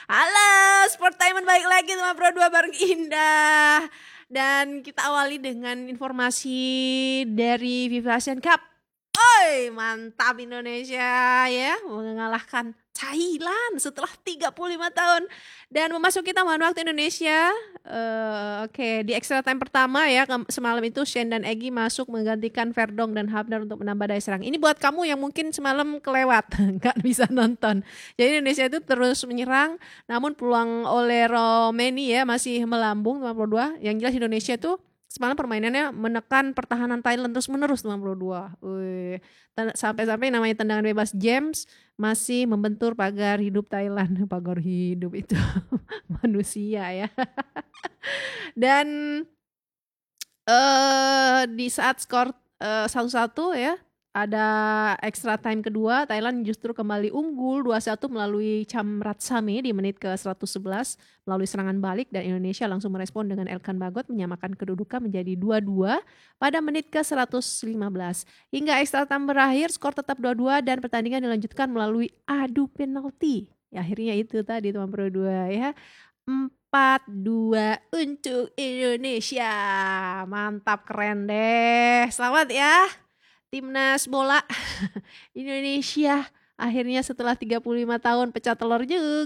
Halo, Sportainment balik lagi sama Pro 2 bareng Indah. Dan kita awali dengan informasi dari FIFA Asian Cup. Oi, mantap Indonesia ya, mengalahkan Thailand setelah 35 tahun dan memasuki tambahan waktu Indonesia. Oke, di extra time pertama ya semalam itu Shane dan Egy masuk menggantikan Verdong dan Hafnar untuk menambah daya serang. Ini buat kamu yang mungkin semalam kelewat nggak bisa nonton. Jadi Indonesia itu terus menyerang, namun peluang oleh Romeni ya masih melambung 52. Yang jelas Indonesia tuh semalam permainannya menekan pertahanan Thailand terus-menerus 52. Wih, sampai-sampai namanya tendangan bebas James masih membentur pagar hidup Thailand. Pagar hidup itu manusia ya. Dan di saat skor 1-1 ya, ada extra time kedua, Thailand justru kembali unggul 2-1 melalui Chamratsame di menit ke-111 melalui serangan balik dan Indonesia langsung merespon dengan Elkan Bagot menyamakan kedudukan menjadi 2-2 pada menit ke-115. Hingga extra time berakhir, skor tetap 2-2 dan pertandingan dilanjutkan melalui adu penalti. Ya, akhirnya itu tadi teman Pro 2 ya. 4-2 untuk Indonesia. Mantap, keren deh. Selamat ya Timnas bola Indonesia. Akhirnya setelah 35 tahun pecah telur juga.